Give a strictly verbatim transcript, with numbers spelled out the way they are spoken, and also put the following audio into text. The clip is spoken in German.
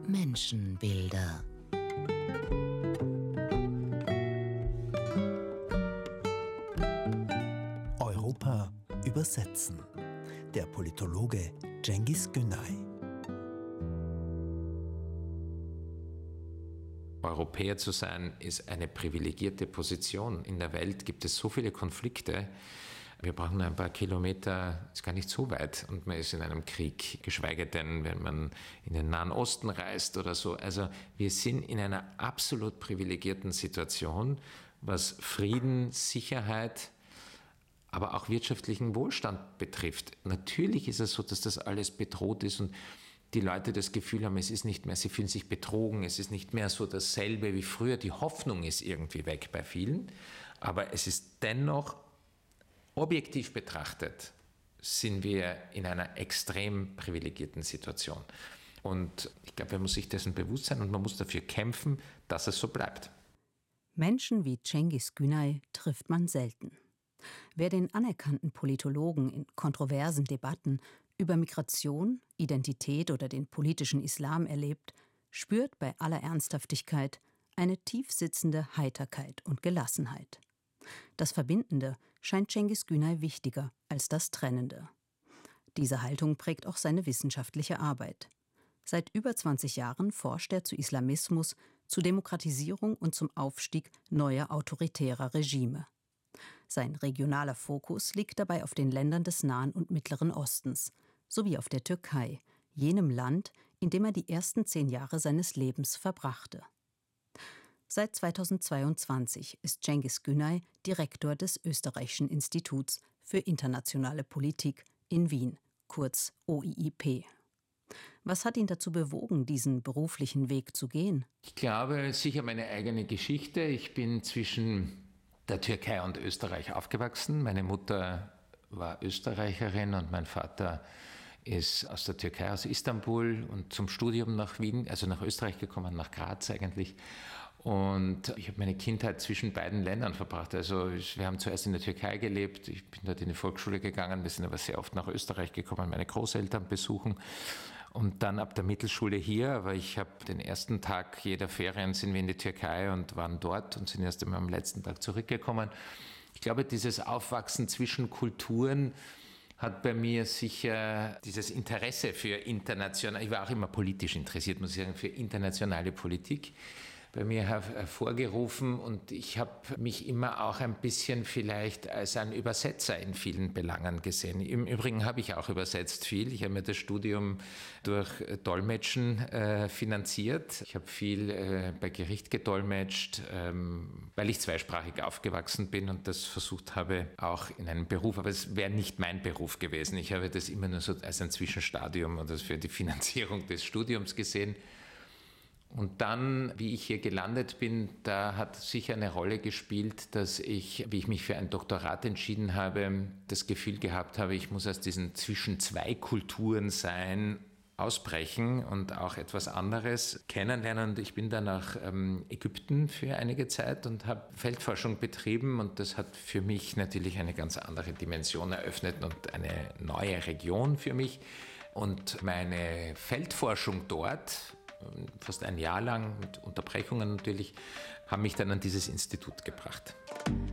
Menschenbilder. Europa übersetzen. Der Politologe Cengiz Günay. Europäer zu sein, ist eine privilegierte Position. In der Welt gibt es so viele Konflikte. Wir brauchen ein paar Kilometer, ist gar nicht so weit, und man ist in einem Krieg, geschweige denn, wenn man in den Nahen Osten reist oder so. Also wir sind in einer absolut privilegierten Situation, was Frieden, Sicherheit, aber auch wirtschaftlichen Wohlstand betrifft. Natürlich ist es so, dass das alles bedroht ist und die Leute das Gefühl haben, es ist nicht mehr, sie fühlen sich betrogen, es ist nicht mehr so dasselbe wie früher. Die Hoffnung ist irgendwie weg bei vielen, aber es ist dennoch, objektiv betrachtet, sind wir in einer extrem privilegierten Situation. Und ich glaube, man muss sich dessen bewusst sein und man muss dafür kämpfen, dass es so bleibt. Menschen wie Cengiz Günay trifft man selten. Wer den anerkannten Politologen in kontroversen Debatten über Migration, Identität oder den politischen Islam erlebt, spürt bei aller Ernsthaftigkeit eine tiefsitzende Heiterkeit und Gelassenheit. Das Verbindende scheint Cengiz Günay wichtiger als das Trennende. Diese Haltung prägt auch seine wissenschaftliche Arbeit. Seit über zwanzig Jahren forscht er zu Islamismus, zu Demokratisierung und zum Aufstieg neuer autoritärer Regime. Sein regionaler Fokus liegt dabei auf den Ländern des Nahen und Mittleren Ostens, sowie auf der Türkei, jenem Land, in dem er die ersten zehn Jahre seines Lebens verbrachte. Seit zweitausendzweiundzwanzig ist Cengiz Günay Direktor des Österreichischen Instituts für internationale Politik in Wien, kurz O I I P. Was hat ihn dazu bewogen, diesen beruflichen Weg zu gehen? Ich glaube, sicher meine eigene Geschichte. Ich bin zwischen der Türkei und Österreich aufgewachsen. Meine Mutter war Österreicherin und mein Vater ist aus der Türkei, aus Istanbul, und zum Studium nach Wien, also nach Österreich gekommen, nach Graz eigentlich. Und ich habe meine Kindheit zwischen beiden Ländern verbracht. Also wir haben zuerst in der Türkei gelebt, ich bin dort in die Volksschule gegangen, wir sind aber sehr oft nach Österreich gekommen, meine Großeltern besuchen. Und dann ab der Mittelschule hier, aber ich habe den ersten Tag jeder Ferien sind wir in die Türkei und waren dort und sind erst einmal am letzten Tag zurückgekommen. Ich glaube, dieses Aufwachsen zwischen Kulturen hat bei mir sicher dieses Interesse für international, ich war auch immer politisch interessiert, muss ich sagen, für internationale Politik bei mir hervorgerufen, und ich habe mich immer auch ein bisschen vielleicht als ein Übersetzer in vielen Belangen gesehen. Im Übrigen habe ich auch übersetzt viel. Ich habe mir das Studium durch Dolmetschen äh, finanziert. Ich habe viel äh, bei Gericht gedolmetscht, ähm, weil ich zweisprachig aufgewachsen bin und das versucht habe, auch in einem Beruf. Aber es wäre nicht mein Beruf gewesen. Ich habe das immer nur so als ein Zwischenstadium oder für die Finanzierung des Studiums gesehen. Und dann, wie ich hier gelandet bin, da hat sicher eine Rolle gespielt, dass ich, wie ich mich für ein Doktorat entschieden habe, das Gefühl gehabt habe, ich muss aus diesen zwischen zwei Kulturen sein, ausbrechen und auch etwas anderes kennenlernen. Und ich bin dann nach ähm, Ägypten für einige Zeit und habe Feldforschung betrieben, und das hat für mich natürlich eine ganz andere Dimension eröffnet und eine neue Region für mich. Und meine Feldforschung dort, fast ein Jahr lang, mit Unterbrechungen natürlich, haben mich dann an dieses Institut gebracht.